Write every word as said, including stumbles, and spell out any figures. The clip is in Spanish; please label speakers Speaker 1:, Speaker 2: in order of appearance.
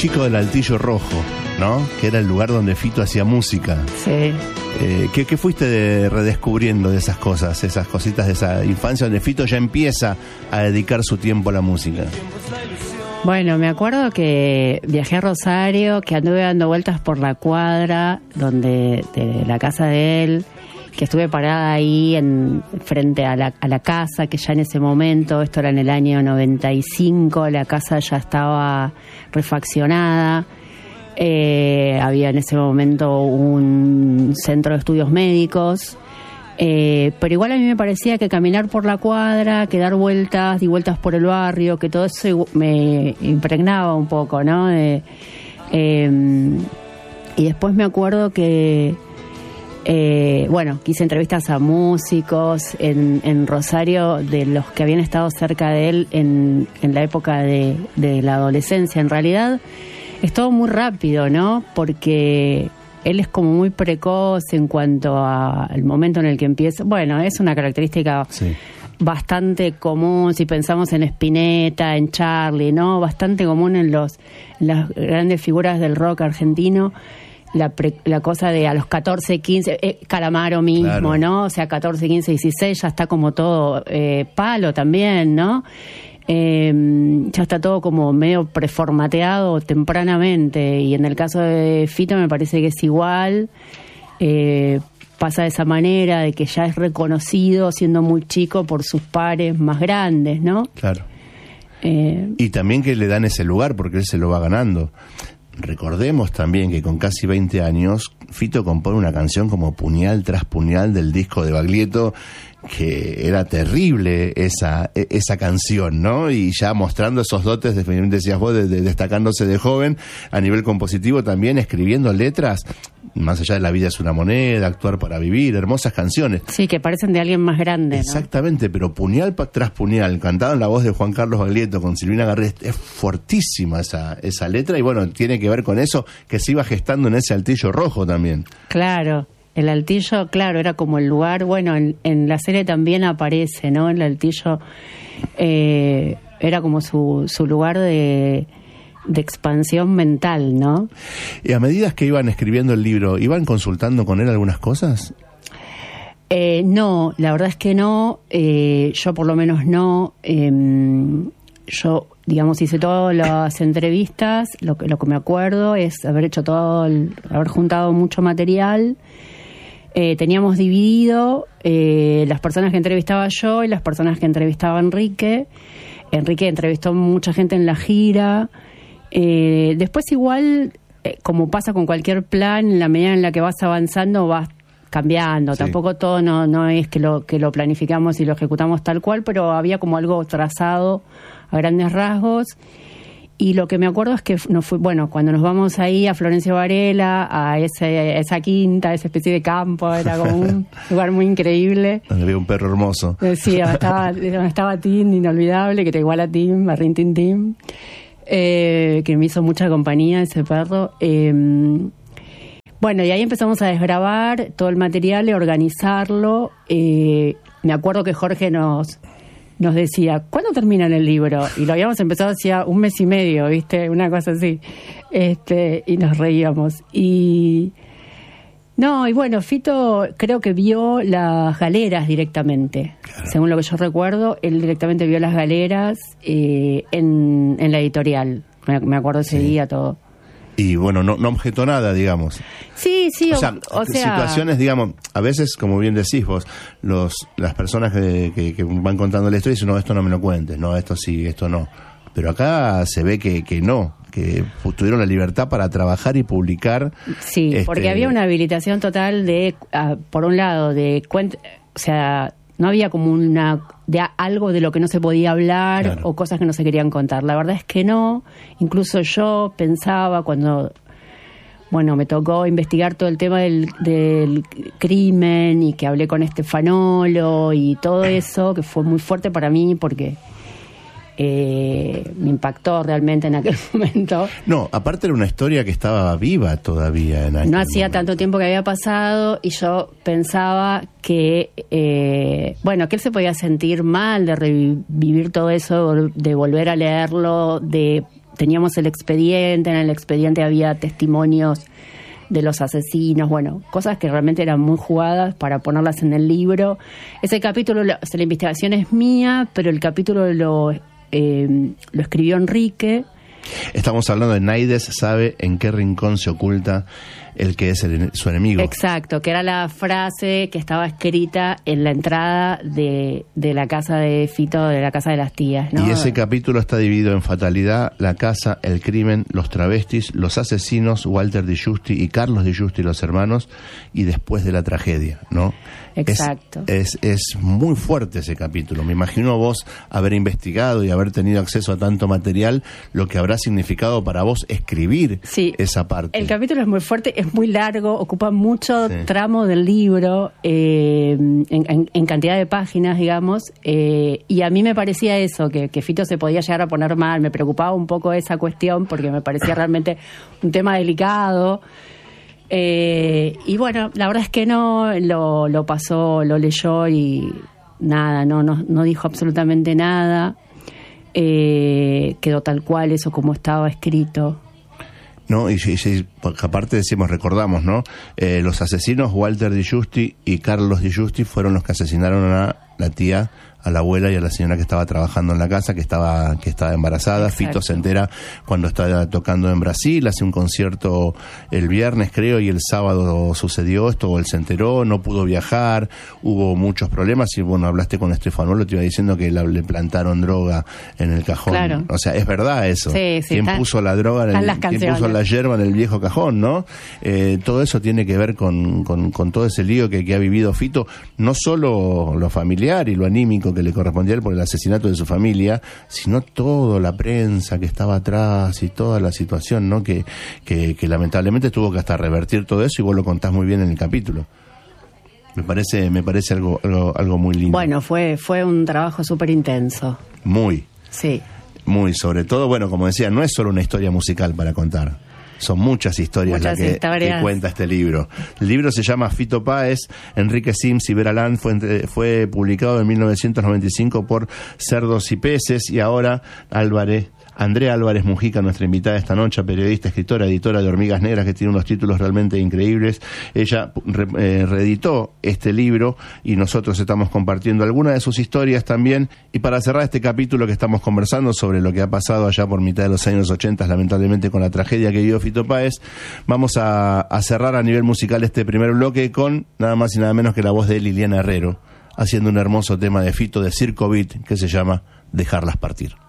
Speaker 1: chico del Altillo Rojo, ¿no? Que era el lugar donde Fito hacía música.
Speaker 2: Sí.
Speaker 1: Eh, ¿qué, ¿Qué fuiste de, redescubriendo de esas cosas, esas cositas de esa infancia donde Fito ya empieza a dedicar su tiempo a la música?
Speaker 2: Bueno, me acuerdo que viajé a Rosario, que anduve dando vueltas por la cuadra donde de la casa de él, que estuve parada ahí en frente a la, a la casa, que ya en ese momento, esto era en el año noventa y cinco, la casa ya estaba refaccionada. Eh, había en ese momento un centro de estudios médicos, eh, pero igual a mí me parecía que caminar por la cuadra, que dar vueltas y vueltas por el barrio, que todo eso me impregnaba un poco, ¿no? Eh, eh, y después me acuerdo que Eh, bueno, quise entrevistas a músicos en, en Rosario, de los que habían estado cerca de él en, en la época de, de la adolescencia. En realidad es todo muy rápido, ¿no? Porque él es como muy precoz en cuanto al momento en el que empieza. Bueno, es una característica sí. bastante común si pensamos en Spinetta, en Charlie, ¿no? Bastante común en los en las grandes figuras del rock argentino. La, pre, la cosa de a los catorce, quince, eh, Calamaro mismo, claro. ¿no? O sea, catorce, quince, dieciséis ya está como todo eh, palo también, ¿no? Eh, ya está todo como medio preformateado tempranamente, y en el caso de Fito me parece que es igual. Eh, pasa de esa manera, de que ya es reconocido siendo muy chico por sus pares más grandes, ¿no?
Speaker 1: Claro. Eh, y también que le dan ese lugar porque él se lo va ganando. Recordemos también que con casi veinte años Fito compone una canción como Puñal tras Puñal del disco de Baglietto, que era terrible esa esa canción, ¿no? Y ya mostrando esos dotes, definitivamente decías vos, de, de, destacándose de joven a nivel compositivo, también escribiendo letras más allá de La vida es una moneda, Actuar para vivir, hermosas canciones.
Speaker 2: Sí, que parecen de alguien más grande, ¿no?
Speaker 1: Exactamente, pero Puñal tras Puñal, cantado en la voz de Juan Carlos Baglietto con Silvina Garrett, es fuertísima esa, esa letra, y bueno, tiene que ver con eso que se iba gestando en ese Altillo Rojo también.
Speaker 2: Claro, el Altillo, claro, era como el lugar, bueno, en, en la serie también aparece, ¿no? El Altillo eh, era como su, su lugar de... de expansión mental, ¿no?
Speaker 1: Y a medida que iban escribiendo el libro, ¿iban consultando con él algunas cosas?
Speaker 2: Eh, no, la verdad es que no. Eh, yo por lo menos no. Eh, yo, digamos, hice todas las entrevistas. Lo que, lo que me acuerdo es haber hecho todo, el, haber juntado mucho material. Eh, teníamos dividido eh, las personas que entrevistaba yo y las personas que entrevistaba Enrique. Enrique entrevistó mucha gente en la gira. Eh, después igual, eh, como pasa con cualquier plan, en la medida en la que vas avanzando vas cambiando. Sí. Tampoco todo no, no es que lo, que lo planificamos y lo ejecutamos tal cual, pero había como algo trazado a grandes rasgos. Y lo que me acuerdo es que nos fue, bueno, cuando nos vamos ahí a Florencio Varela, a ese, esa quinta, a esa especie de campo, era como un lugar muy increíble.
Speaker 1: Donde había un perro hermoso.
Speaker 2: Sí, estaba, estaba Tim, inolvidable, que te iguala a Tim, a Rin Tin Tim. Eh, que me hizo mucha compañía ese perro. Eh, bueno, y ahí empezamos a desgravar todo el material y organizarlo. Eh, me acuerdo que Jorge nos, nos decía, ¿cuándo terminan el libro? Y lo habíamos empezado hacía un mes y medio, ¿viste? Una cosa así. Este, y nos reíamos. Y... No, y bueno, Fito creo que vio las galeras directamente. Claro. Según lo que yo recuerdo, él directamente vio las galeras eh, en, en la editorial. Me, me acuerdo ese sí. día todo.
Speaker 1: Y bueno, no, no objetó nada, digamos.
Speaker 2: Sí, sí,
Speaker 1: o, o, sea, o sea... situaciones, digamos, a veces, como bien decís vos, los las personas que, que, que van contando la historia dicen, no, esto no me lo cuentes, no, esto sí, esto no. Pero acá se ve que, que no, que tuvieron la libertad para trabajar y publicar.
Speaker 2: Sí, este... porque había una habilitación total de, uh, por un lado, de cuenta, o sea, no había como una de algo de lo que no se podía hablar, claro, o cosas que no se querían contar. La verdad es que no. Incluso yo pensaba cuando, bueno, me tocó investigar todo el tema del, del crimen y que hablé con Estefanolo y todo eso, que fue muy fuerte para mí porque Eh, me impactó realmente en aquel momento.
Speaker 1: No, aparte era una historia que estaba viva todavía en aquel
Speaker 2: No hacía
Speaker 1: momento.
Speaker 2: tanto tiempo que había pasado y yo pensaba que eh, bueno, que él se podía sentir mal de revivir todo eso, de volver a leerlo, de teníamos el expediente, en el expediente había testimonios de los asesinos, bueno, cosas que realmente eran muy jugadas para ponerlas en el libro. Ese capítulo, o sea, la investigación es mía, pero el capítulo lo, eh, lo escribió Enrique.
Speaker 1: Estamos hablando de Naides sabe en qué rincón se oculta el que es el, su enemigo.
Speaker 2: Exacto, que era la frase que estaba escrita en la entrada de, de la casa de Fito, de la casa de las tías, ¿no?
Speaker 1: Y ese capítulo está dividido en Fatalidad, La casa, El crimen, Los travestis, Los asesinos, Walter Di Giusti y Carlos Di Giusti, los hermanos, y Después de la tragedia, ¿no?
Speaker 2: Exacto.
Speaker 1: Es, es, es muy fuerte ese capítulo. Me imagino vos haber investigado y haber tenido acceso a tanto material, lo que habrá significado para vos escribir
Speaker 2: sí,
Speaker 1: esa parte.
Speaker 2: El capítulo es muy fuerte, es muy largo, ocupa mucho sí. tramo del libro, eh, en, en, en cantidad de páginas, digamos, eh, y a mí me parecía eso, que, que Fito se podía llegar a poner mal, me preocupaba un poco esa cuestión, porque me parecía realmente un tema delicado. Eh, y bueno, la verdad es que no, lo, lo pasó, lo leyó y nada, no, no, no dijo absolutamente nada, eh, quedó tal cual eso como estaba escrito.
Speaker 1: No, y, y, y aparte decimos, recordamos, ¿no? Eh, los asesinos, Walter Di Giusti y Carlos Di Giusti, fueron los que asesinaron a la tía, a la abuela y a la señora que estaba trabajando en la casa, que estaba que estaba embarazada. Exacto. Fito se entera cuando está tocando en Brasil, hace un concierto el viernes, creo, y el sábado sucedió esto, él se enteró, no pudo viajar, hubo muchos problemas, y bueno, hablaste con Estefanolo, te iba diciendo que la, le plantaron droga en el cajón. Claro. O sea, es verdad eso.
Speaker 2: Sí, sí,
Speaker 1: ¿Quién
Speaker 2: está,
Speaker 1: puso la droga, en el, quién puso la hierba en el viejo cajón, no? Eh, todo eso tiene que ver con, con, con todo ese lío que, que ha vivido Fito, no solo lo familiar y lo anímico que le correspondía a él por el asesinato de su familia, sino toda la prensa que estaba atrás y toda la situación, ¿no? Que, que, que lamentablemente tuvo que hasta revertir todo eso, y vos lo contás muy bien en el capítulo. Me parece, me parece algo, algo, algo muy lindo.
Speaker 2: Bueno, fue, fue un trabajo súper intenso.
Speaker 1: Muy.
Speaker 2: Sí.
Speaker 1: Muy, sobre todo, bueno, como decía, no es solo una historia musical para contar. Son muchas historias las que, que cuenta este libro. El libro se llama Fito Páez, Enrique Sims y Vera Land. Fue, entre, fue publicado en mil novecientos noventa y cinco por Cerdos y Peces. Y ahora Álvarez, Andrea Álvarez Mujica, nuestra invitada esta noche, periodista, escritora, editora de Hormigas Negras, que tiene unos títulos realmente increíbles. Ella re, eh, reeditó este libro y nosotros estamos compartiendo algunas de sus historias también. Y para cerrar este capítulo que estamos conversando sobre lo que ha pasado allá por mitad de los años ochenta, lamentablemente con la tragedia que vivió Fito Páez, vamos a, a cerrar a nivel musical este primer bloque con nada más y nada menos que la voz de Liliana Herrero, haciendo un hermoso tema de Fito de Circo Beat que se llama Dejarlas Partir.